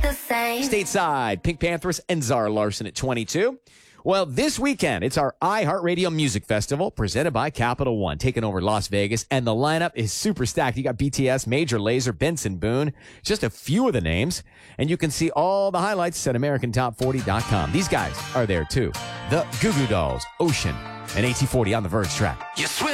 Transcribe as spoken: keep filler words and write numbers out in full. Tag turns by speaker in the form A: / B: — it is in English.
A: the same.
B: Stateside, Pink Panthers and Zara Larson at twenty-two. Well, this weekend, it's our iHeartRadio Music Festival presented by Capital One, taking over Las Vegas, and the lineup is super stacked. You got B T S, Major Lazer, Benson Boone, just a few of the names, and you can see all the highlights at American Top forty dot com. These guys are there too. The Goo Goo Dolls, Ocean, and A T forty on the Verge track.
C: You swim